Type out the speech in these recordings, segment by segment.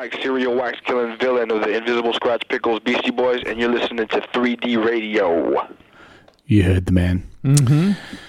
Mike, serial wax killing villain of the Invisible Scratch Pickles Beastie Boys, and you're listening to 3D Radio. You heard the man. Mm-hmm.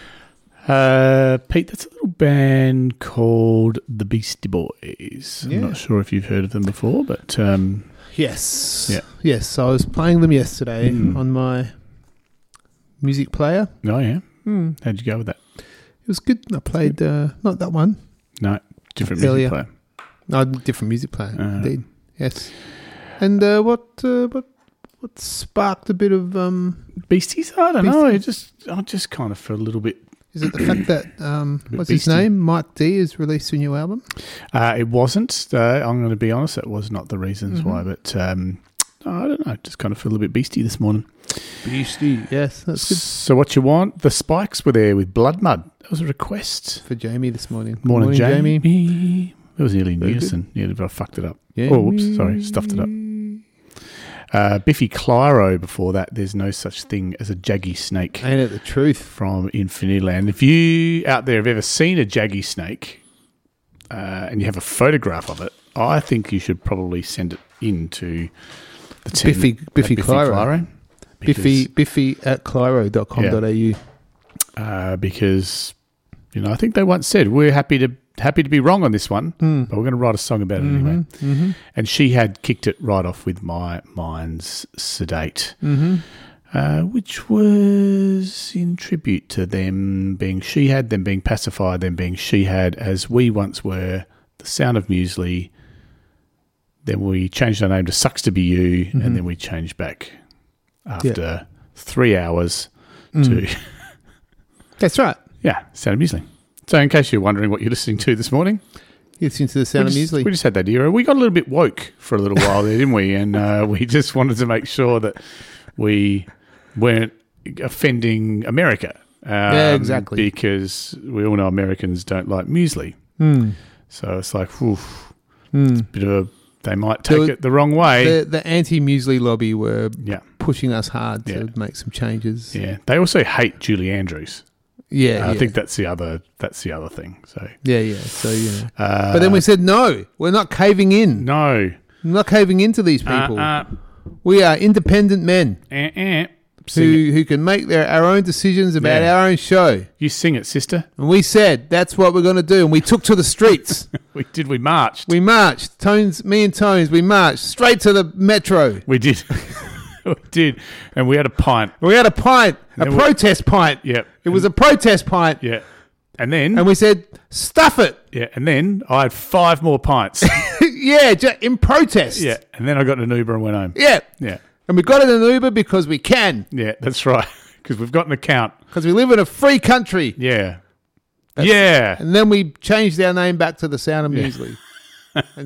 Pete, that's a little band called the Beastie Boys. Yeah. I'm not sure if you've heard of them before, but Yes. Yeah. Yes, I was playing them yesterday on my music player. oh yeah, Mm. how'd you go with that? It was good. I played, not that one. No, different Earlier. music player. No, different music player, indeed. Yes. And what sparked a bit of... Beasties? I don't know. I Beasties? just kind of feel a little bit. is it the fact that, what's his beastie. name? Mike D has released a new album? It wasn't. I'm going to be honest. It was not the reasons why, but I don't know. Just kind of feel a bit beastie this morning. Beastie. Yes, that's good So what you want? The Spikes were there with Blood Mud. That was a request. for Jamie this morning. Good Morning, Jamie. It was nearly in Very unison. Yeah, but I fucked it up. Yeah. Oh, whoops. Sorry. Stuffed it up. Biffy Clyro before that. There's no such thing as a jaggy snake Ain't it the truth? from Infinityland. If you out there have ever seen a jaggy snake and you have a photograph of it, I think you should probably send it in to the team Biffy at Clyro. because- Biffy at clyro.com.au. because I think they once said we're happy to be wrong on this one, but we're going to write a song about it anyway. Mm-hmm. And she had kicked it right off with My Mind's Sedate, which was in tribute to them being She Had, them being Pacified, them being She Had, as we once were The Sound of Muesli. Then we changed our name to Sucks to Be You, and then we changed back after 3 hours to... That's right. Yeah, Sound of Muesli. So in case you're wondering what you're listening to this morning, You listen to the sound of muesli. we just had that era. We got a little bit woke for a little while there, didn't we? And we just wanted to make sure that we weren't offending America. Yeah, exactly. Because we all know Americans don't like muesli. So it's like, oof, Mm. a bit of a... They might take it the wrong way. The anti-muesli lobby were Yeah, pushing us hard Yeah. to make some changes. yeah. They also hate Julie Andrews. Yeah, I think that's the other thing. So yeah. So but then we said no. We're not caving in. no. We're not caving into these people. We are independent men Sing it. who can make our own decisions about Yeah. our own show. You sing it, sister. And we said that's what we're going to do. And we took to the streets. We marched. We marched. Me and Tones. We marched straight to the metro. We did. We did. And we had a pint. We had a pint, a then we- protest pint. Yep. It was a protest pint. Yeah. And then And we said, stuff it. and then I had 5 more pints. Yeah, in protest. Yeah. And then I got an Uber and went home. Yeah. Yeah. And we got it in an Uber because we can. Yeah, that's right. Because we've got an account. Because we live in a free country. Yeah. Yeah. And then we changed our name back to the Sound of Yeah. Muesli. And